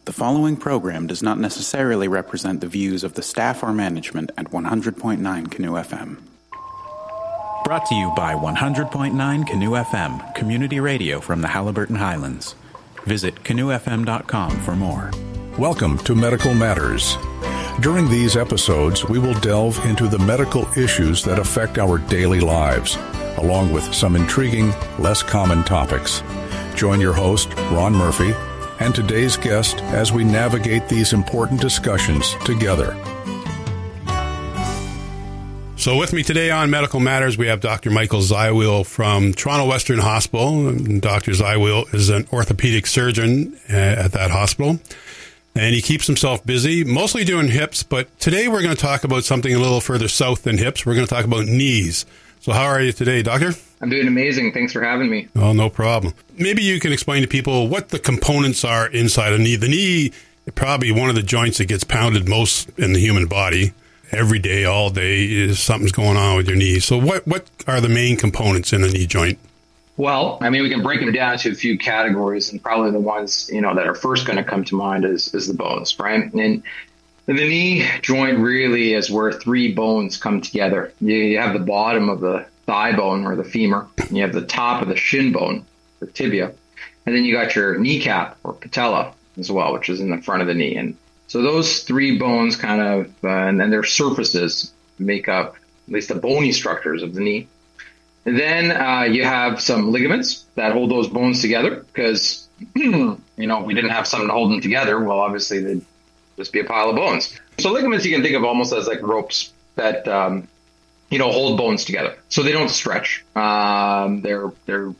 The following program does not necessarily represent the views of the staff or management at 100.9 Canoe FM. Brought to you by 100.9 Canoe FM, community radio from the Haliburton Highlands. Visit canoefm.com for more. Welcome to Medical Matters. During these episodes, we will delve into the medical issues that affect our daily lives, along with some intriguing, less common topics. Join your host, Ron Murphy, and today's guest as we navigate these important discussions together. So with me today on Medical Matters, we have Dr. Michael Zyweel from Toronto Western Hospital. Dr. Zyweel is an orthopedic surgeon at that hospital, and he keeps himself busy, mostly doing hips, but today we're going to talk about something a little further south than hips. We're going to talk about knees. So how are you today, Doctor? I'm doing amazing. Thanks for having me. Oh, no problem. Maybe you can explain to people what the components are inside a knee. The knee is probably one of the joints that gets pounded most in the human body. Every day, all day, is something's going on with your knee. So what are the main components in a knee joint? Well, I mean, we can break them down to a few categories, and probably the ones, that are first going to come to mind is the bones, right? And the knee joint really is where three bones come together. You have the bottom of the thigh bone or the femur, and you have the top of the shin bone, the tibia, and then you got your kneecap or patella as well, which is in the front of the knee. And so those three bones kind of, and then their surfaces make up at least the bony structures of the knee. And then you have some ligaments that hold those bones together because, if we didn't have something to hold them together, well, obviously they'd just be a pile of bones. So ligaments you can think of almost as like ropes that, hold bones together. So they don't stretch. They're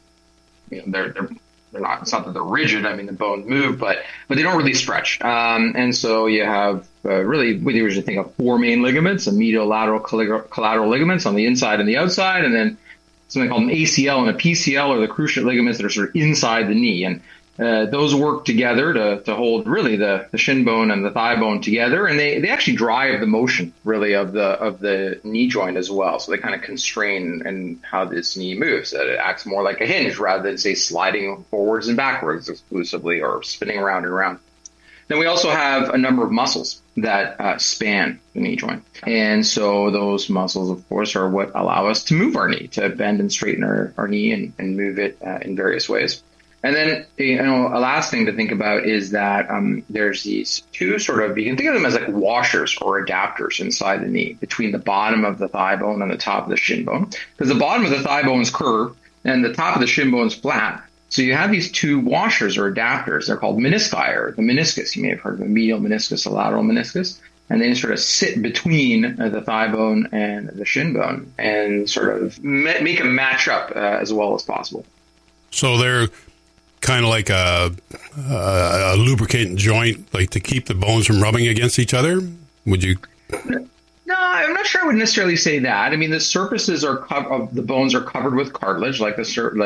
not, it's not that they're rigid. I mean, the bones move, but they don't really stretch. And so you have really, we usually think of four main ligaments, a medial, lateral, collateral ligaments on the inside and the outside, and then something called an ACL and a PCL, or the cruciate ligaments that are sort of inside the knee. And those work together to hold really the shin bone and the thigh bone together, and they actually drive the motion really of the knee joint as well. So they kind of constrain and how this knee moves. It acts more like a hinge rather than say sliding forwards and backwards exclusively or spinning around and around. Then we also have a number of muscles that span the knee joint. And so those muscles, of course, are what allow us to move our knee, to bend and straighten our knee and move it in various ways. And then, a last thing to think about is that there's these two sort of, you can think of them as like washers or adapters inside the knee between the bottom of the thigh bone and the top of the shin bone. Because the bottom of the thigh bone is curved and the top of the shin bone is flat. So you have these two washers or adapters. They're called menisci, or the meniscus. You may have heard of the medial meniscus, the lateral meniscus. And they sort of sit between the thigh bone and the shin bone and sort of make them match up as well as possible. So they're kind of like a lubricating joint, like to keep the bones from rubbing against each other? Would you? No, I'm not sure I would necessarily say that. I mean, the surfaces of the bones are covered with cartilage, like the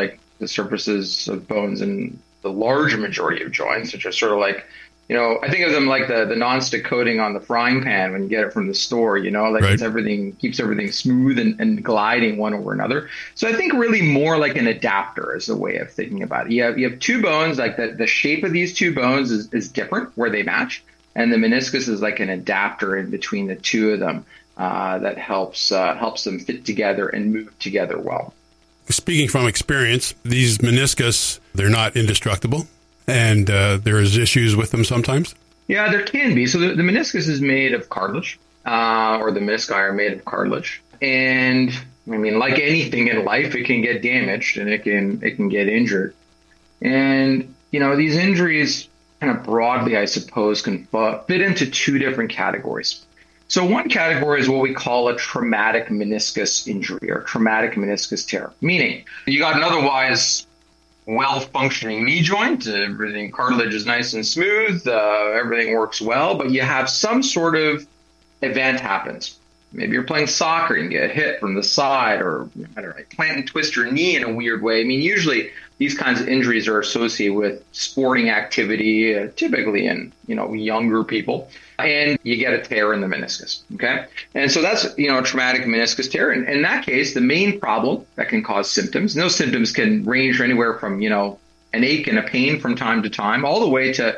surfaces of bones in the large majority of joints, which are sort of like, I think of them like the nonstick coating on the frying pan when you get it from the store, like right. It's keeps everything smooth and gliding one over another. So I think really more like an adapter is the way of thinking about it. You have two bones, like the shape of these two bones is different where they match. And the meniscus is like an adapter in between the two of them that helps them fit together and move together well. Speaking from experience, these meniscus, they're not indestructible. And there is issues with them sometimes? Yeah, there can be. So the meniscus is made of cartilage, or the menisci are made of cartilage. And I mean, like anything in life, it can get damaged and it can get injured. And, these injuries kind of broadly, I suppose, can fit into two different categories. So one category is what we call a traumatic meniscus injury or traumatic meniscus tear, meaning you got an otherwise well-functioning knee joint, everything cartilage is nice and smooth, everything works well, but you have some sort of event happens. Maybe you're playing soccer and get hit from the side, or plant and twist your knee in a weird way. I mean, usually these kinds of injuries are associated with sporting activity, typically in younger people, and you get a tear in the meniscus. Okay, and so that's a traumatic meniscus tear. And in that case, the main problem that can cause symptoms, and those symptoms can range anywhere from an ache and a pain from time to time, all the way to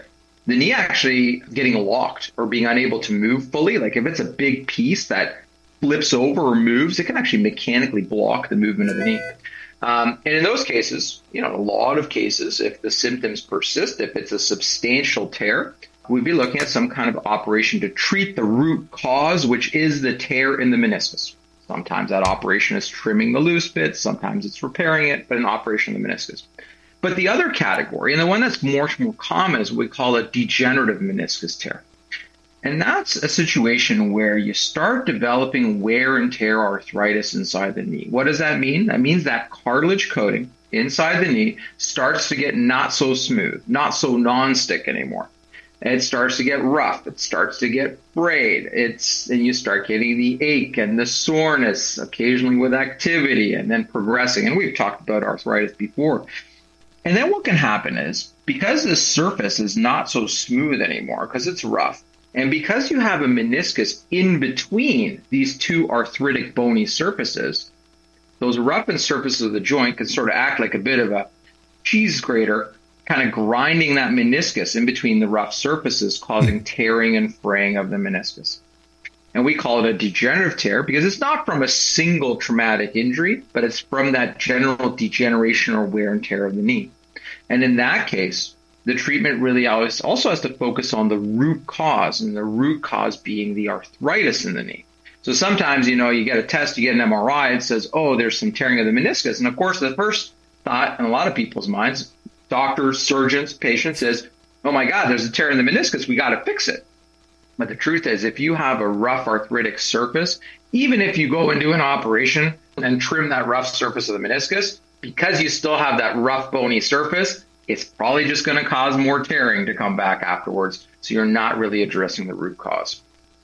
the knee actually getting locked or being unable to move fully. Like if it's a big piece that flips over or moves, it can actually mechanically block the movement of the knee. And in those cases, a lot of cases, if the symptoms persist, if it's a substantial tear, we'd be looking at some kind of operation to treat the root cause, which is the tear in the meniscus. Sometimes that operation is trimming the loose bits, sometimes it's repairing it, but an operation of the meniscus. But the other category, and the one that's more common, is what we call a degenerative meniscus tear. And that's a situation where you start developing wear and tear arthritis inside the knee. What does that mean? That means that cartilage coating inside the knee starts to get not so smooth, not so non-stick anymore. It starts to get rough. It starts to get frayed. And you start getting the ache and the soreness, occasionally with activity, and then progressing. And we've talked about arthritis before. And then what can happen is, because the surface is not so smooth anymore, because it's rough, and because you have a meniscus in between these two arthritic bony surfaces, those roughened surfaces of the joint can sort of act like a bit of a cheese grater, kind of grinding that meniscus in between the rough surfaces, causing tearing and fraying of the meniscus. And we call it a degenerative tear because it's not from a single traumatic injury, but it's from that general degeneration or wear and tear of the knee. And in that case, the treatment really also has to focus on the root cause, and the root cause being the arthritis in the knee. So sometimes, you get a test, you get an MRI, it says, oh, there's some tearing of the meniscus. And of course, the first thought in a lot of people's minds, doctors, surgeons, patients, is, oh my God, there's a tear in the meniscus, we got to fix it. But the truth is, if you have a rough arthritic surface, even if you go and do an operation and trim that rough surface of the meniscus, because you still have that rough bony surface, it's probably just going to cause more tearing to come back afterwards. So you're not really addressing the root cause.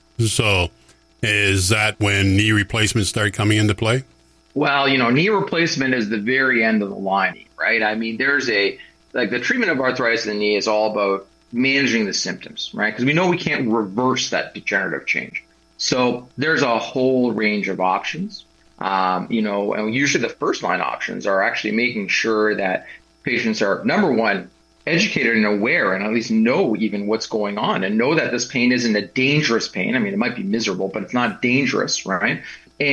So is that when knee replacements start coming into play? Well, knee replacement is the very end of the line, right? I mean, the treatment of arthritis in the knee is all about managing the symptoms, right? Because we know we can't reverse that degenerative change. So there's a whole range of options. And usually the first line options are actually making sure that patients are, number one, educated and aware and at least know even what's going on and know that this pain isn't a dangerous pain. I mean, it might be miserable, but it's not dangerous, right?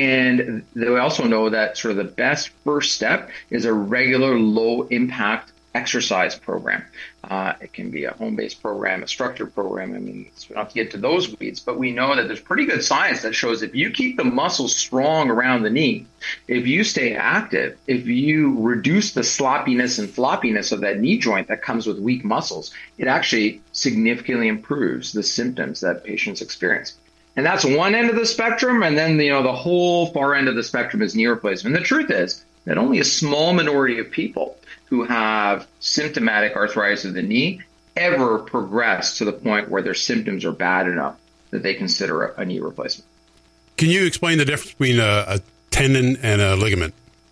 And they also know that sort of the best first step is a regular low impact exercise program. It can be a home-based program, a structured program. I mean, we don't have to get to those weeds, but we know that there's pretty good science that shows if you keep the muscles strong around the knee, if you stay active, if you reduce the sloppiness and floppiness of that knee joint that comes with weak muscles, it actually significantly improves the symptoms that patients experience. And that's one end of the spectrum. And then, the whole far end of the spectrum is knee replacement. And the truth is that only a small minority of people who have symptomatic arthritis of the knee ever progress to the point where their symptoms are bad enough that they consider a knee replacement. Can you explain the difference between a tendon and a ligament?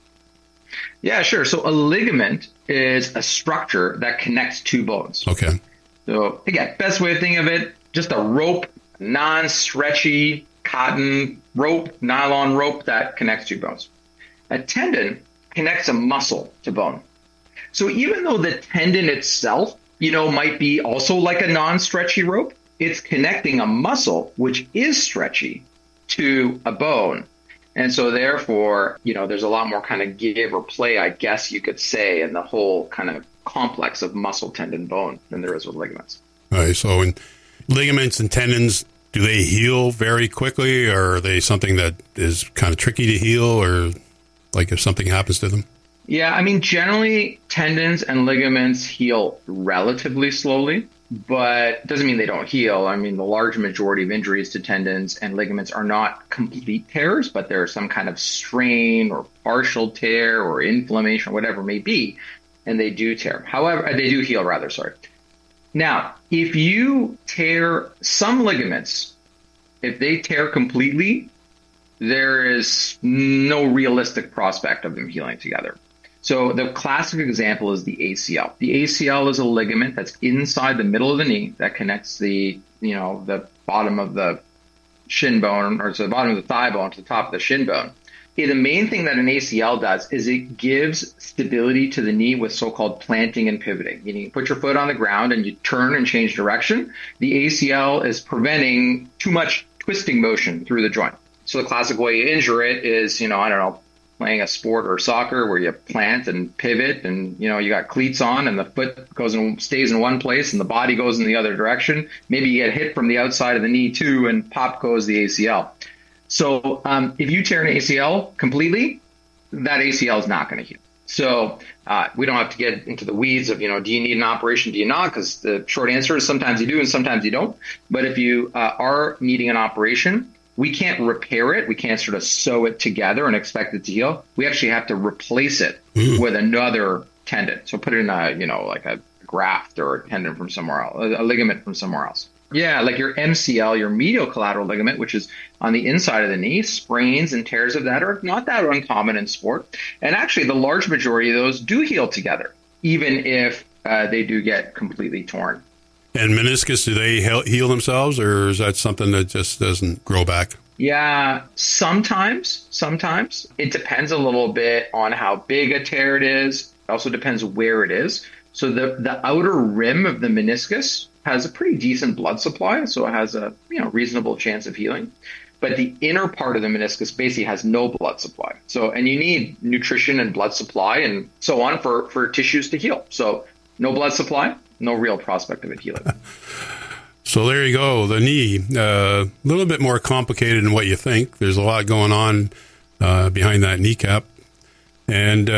Yeah, sure. So a ligament is a structure that connects two bones. Okay. So again, best way to think of it, just a rope, non-stretchy cotton rope, nylon rope that connects two bones. A tendon connects a muscle to bone. So even though the tendon itself, might be also like a non-stretchy rope, it's connecting a muscle, which is stretchy, to a bone. And so therefore, there's a lot more kind of give or play, I guess you could say, in the whole kind of complex of muscle, tendon, bone than there is with ligaments. All right. So in ligaments and tendons, do they heal very quickly, or are they something that is kind of tricky to heal, or like if something happens to them? Yeah, I mean, generally tendons and ligaments heal relatively slowly, but it doesn't mean they don't heal. I mean, the large majority of injuries to tendons and ligaments are not complete tears, but there's some kind of strain or partial tear or inflammation or whatever it may be, and they do tear. However, they do heal rather, sorry. Now, if you tear some ligaments, if they tear completely, there is no realistic prospect of them healing together. So the classic example is the ACL. The ACL is a ligament that's inside the middle of the knee that connects the bottom of the shin bone, or to the bottom of the thigh bone to the top of the shin bone. The main thing that an ACL does is it gives stability to the knee with so-called planting and pivoting. You put your foot on the ground and you turn and change direction. The ACL is preventing too much twisting motion through the joint. So the classic way you injure it is, playing a sport or soccer where you plant and pivot and, you got cleats on and the foot goes and stays in one place and the body goes in the other direction. Maybe you get hit from the outside of the knee too and pop goes the ACL. So if you tear an ACL completely, that ACL is not going to heal. So we don't have to get into the weeds of, do you need an operation? Do you not? Because the short answer is sometimes you do and sometimes you don't. But if you are needing an operation, we can't repair it. We can't sort of sew it together and expect it to heal. We actually have to replace it with another tendon. So put it in like a graft or a tendon from somewhere else, a ligament from somewhere else. Yeah, like your MCL, your medial collateral ligament, which is on the inside of the knee, sprains and tears of that are not that uncommon in sport. And actually, the large majority of those do heal together, even if they do get completely torn. And meniscus, do they heal themselves, or is that something that just doesn't grow back? Yeah, sometimes. It depends a little bit on how big a tear it is. It also depends where it is. So the outer rim of the meniscus has a pretty decent blood supply, so it has a reasonable chance of healing. But the inner part of the meniscus basically has no blood supply. So, and you need nutrition and blood supply and so on for tissues to heal. So no blood supply, no real prospect of it healing. So there you go. The knee, a little bit more complicated than what you think. There's a lot going on behind that kneecap. And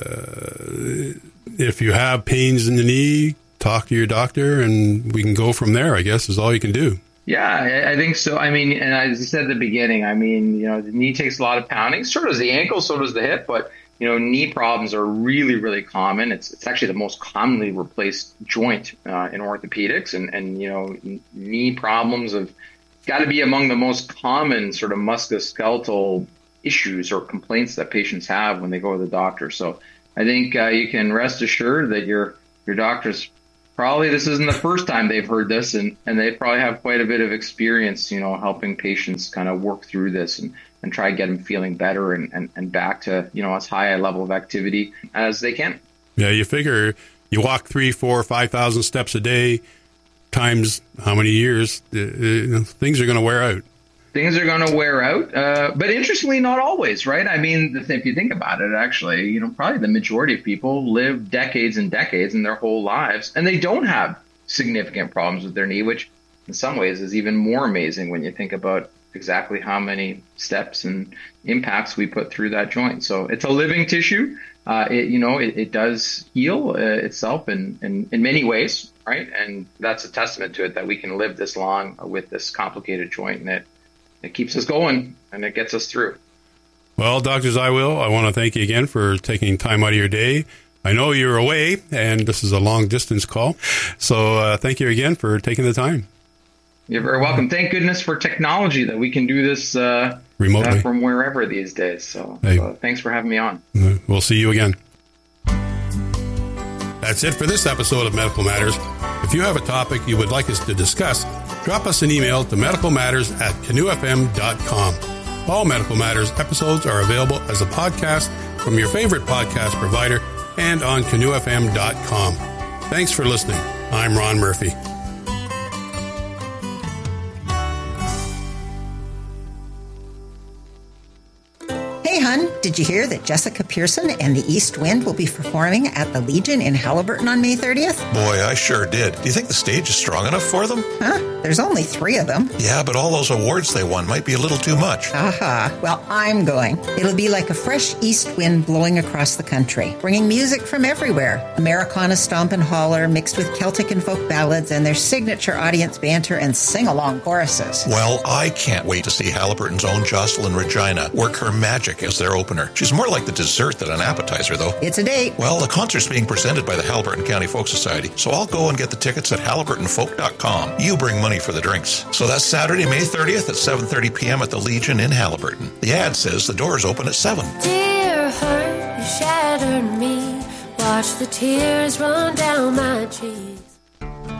if you have pains in the knee, talk to your doctor and we can go from there, I guess, is all you can do. Yeah, I think so. I mean, and as I said at the beginning, the knee takes a lot of pounding. So does the ankle, so does the hip. But, knee problems are really, really common. It's actually the most commonly replaced joint in orthopedics. And knee problems have got to be among the most common sort of musculoskeletal issues or complaints that patients have when they go to the doctor. So I think you can rest assured that your doctor's probably, this isn't the first time they've heard this, and they probably have quite a bit of experience, helping patients kind of work through this and try to get them feeling better and back to, as high a level of activity as they can. Yeah, you figure you walk 3,000, 4,000, 5,000 steps a day times how many years, things are going to wear out. Things are going to wear out, but interestingly, not always, right? I mean, if you think about it, actually, probably the majority of people live decades and decades in their whole lives, and they don't have significant problems with their knee, which in some ways is even more amazing when you think about exactly how many steps and impacts we put through that joint. So it's a living tissue. It does heal itself in many ways, right? And that's a testament to it that we can live this long with this complicated joint, and it keeps us going and it gets us through. Well, Dr. Ziwill, I want to thank you again for taking time out of your day. I know you're away and this is a long distance call. So thank you again for taking the time. You're very welcome. Thank goodness for technology that we can do this remotely from wherever these days. So thanks for having me on. We'll see you again. That's it for this episode of Medical Matters. If you have a topic you would like us to discuss, drop us an email to medicalmatters@canoefm.com. All Medical Matters episodes are available as a podcast from your favorite podcast provider and on canoefm.com. Thanks for listening. I'm Ron Murphy. Hey, hun, did you hear that Jessica Pearson and the East Wind will be performing at the Legion in Haliburton on May 30th? Boy, I sure did. Do you think the stage is strong enough for them? Huh? There's only 3 of them. Yeah, but all those awards they won might be a little too much. Aha. Well, I'm going. It'll be like a fresh east wind blowing across the country, bringing music from everywhere. Americana stomp and holler mixed with Celtic and folk ballads and their signature audience banter and sing-along choruses. Well, I can't wait to see Haliburton's own Jocelyn Regina work her magic as their opener. She's more like the dessert than an appetizer, though. It's a date. Well, the concert's being presented by the Haliburton County Folk Society, so I'll go and get the tickets at haliburtonfolk.com. You bring money for the drinks. So that's Saturday, May 30th at 7:30 p.m. at the Legion in Haliburton. The ad says the doors open at 7. Dear hurt, you shattered me. Watch the tears run down my cheek.